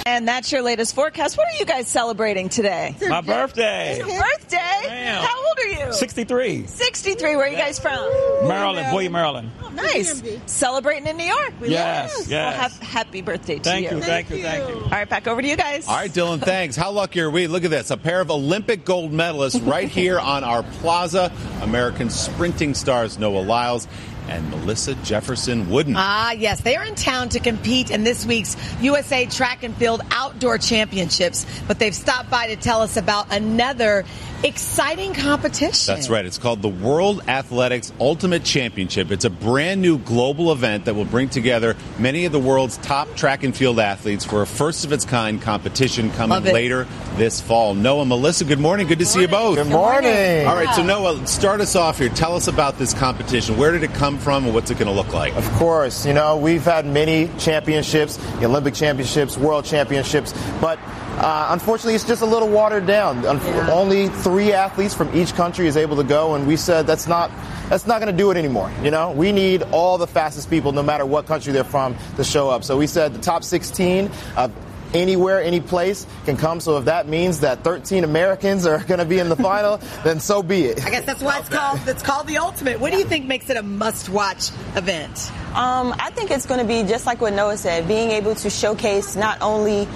And that's your latest forecast. What are you guys celebrating today? My birthday. Your birthday? Damn. How old are you? 63. 63. Where are you guys from? Maryland, Bowie, Maryland. Oh, nice. Celebrating in New York. Yes. Well, happy birthday to you. Thank you. All right, back over to you guys. All right, Dylan, thanks. How lucky are we? Look at this. A pair of Olympic gold medalists right here on our plaza. American sprinting stars Noah Lyles and Melissa Jefferson Wooden. Yes. They are in town to compete in this week's USA Track and Field Outdoor Championships, but they've stopped by to tell us about another exciting competition. That's right. It's called the World Athletics Ultimate Championship. It's a brand new global event that will bring together many of the world's top track and field athletes for a first-of-its-kind competition coming later this fall. Noah, Melissa, good morning. Good to see you both. Good morning. All right, so Noah, start us off here. Tell us about this competition. Where did it come from and what's it going to look like? Of course. We've had many championships, the Olympic championships, world championships, but unfortunately, it's just a little watered down. Only 3 athletes from each country is able to go, and we said that's not going to do it anymore. We need all the fastest people, no matter what country they're from, to show up. So we said the top 16 of anywhere, any place can come. So if that means that 13 Americans are going to be in the final, then so be it. I guess that's why it's called the Ultimate. What do you think makes it a must-watch event? I think it's going to be just like what Noah said, being able to showcase not only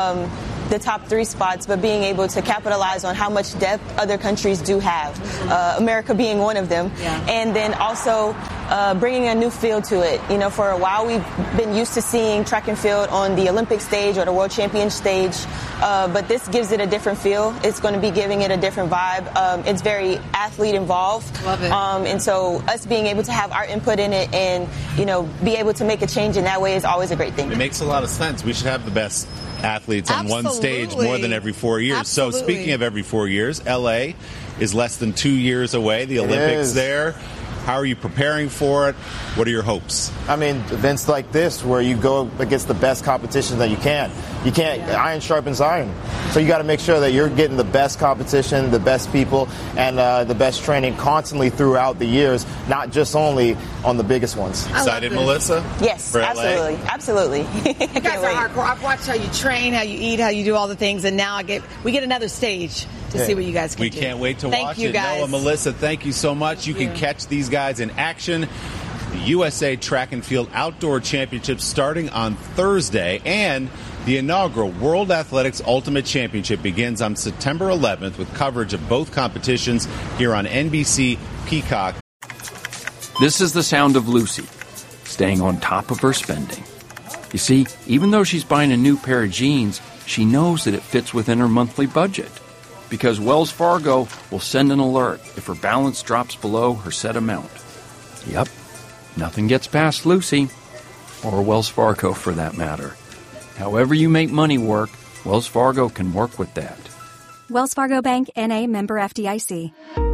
the top 3 spots, but being able to capitalize on how much depth other countries do have, America being one of them. And then also bringing a new feel to it. For a while we've been used to seeing track and field on the Olympic stage or the World Champion stage, but this gives it a different feel. It's going to be giving it a different vibe. It's very athlete involved. Love it. And so us being able to have our input in it and, be able to make a change in that way is always a great thing. It makes a lot of sense. We should have the best athletes on one stage more than every 4 years. Absolutely. So speaking of every 4 years, LA is less than 2 years away. The Olympics there. How are you preparing for it? What are your hopes? Events like this where you go against the best competition that you can. Iron sharpens iron. So you got to make sure that you're getting the best competition, the best people, and the best training constantly throughout the years, not just only on the biggest ones. Excited, Melissa? Yes, absolutely. You guys are hardcore. I've watched how you train, how you eat, how you do all the things, and now we get another stage to see what you guys can do. We can't wait to watch it. Thank you, guys. Noah, Melissa, thank you so much. You can catch these guys in action. The USA Track and Field Outdoor Championship starting on Thursday, and the inaugural World Athletics Ultimate Championship begins on September 11th with coverage of both competitions here on NBC, Peacock. This is the sound of Lucy, staying on top of her spending. You see, even though she's buying a new pair of jeans, she knows that it fits within her monthly budget. Because Wells Fargo will send an alert if her balance drops below her set amount. Yep, nothing gets past Lucy, or Wells Fargo for that matter. However you make money work, Wells Fargo can work with that. Wells Fargo Bank, N.A., member FDIC.